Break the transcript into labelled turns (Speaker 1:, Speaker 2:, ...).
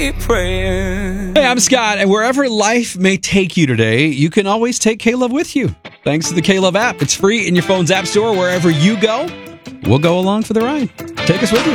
Speaker 1: praying.
Speaker 2: Hey, I'm Scott, and wherever life may take you today, you can always take K-Love with you. Thanks to the K-Love app. It's free in your phone's app store. Wherever you go, we'll go along for the ride. Take us with you.